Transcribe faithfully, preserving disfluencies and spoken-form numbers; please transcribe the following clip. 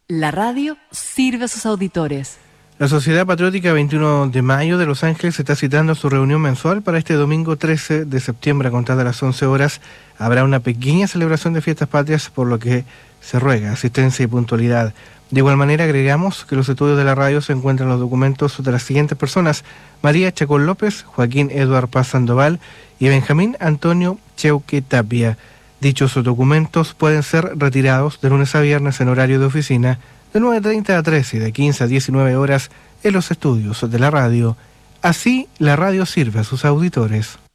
La radio sirve a sus auditores. La Sociedad Patriótica veintiuno de mayo de Los Ángeles está citando su reunión mensual para este domingo trece de septiembre a contar de las once horas. Habrá una pequeña celebración de fiestas patrias, por lo que se ruega asistencia y puntualidad. De igual manera, agregamos que los estudios de la radio se encuentran en los documentos de las siguientes personas: María Chacón López, Joaquín Eduard Paz Sandoval y Benjamín Antonio Cheuque Tapia. Dichos documentos pueden ser retirados de lunes a viernes en horario de oficina, de nueve treinta a trece y de quince a diecinueve horas en los estudios de la radio. Así, la radio sirve a sus auditores.